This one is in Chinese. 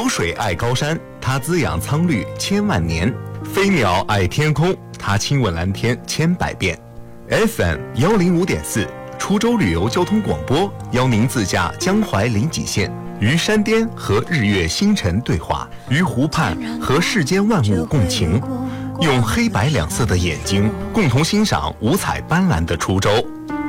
流水爱高山，它滋养苍绿千万年；飞鸟爱天空，它亲吻蓝天千百遍。FM105.4，滁州旅游交通广播，邀您自驾江淮临济县，于山巅和日月星辰对话，于湖畔和世间万物共情，用黑白两色的眼睛共同欣赏五彩斑斓的滁州。